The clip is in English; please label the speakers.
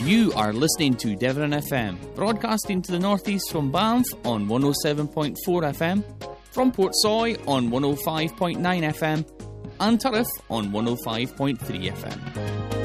Speaker 1: You are listening to Devon FM, broadcasting to the northeast from Banff on 107.4 FM, from Portsoy on 105.9 FM, and Turriff on 105.3 FM.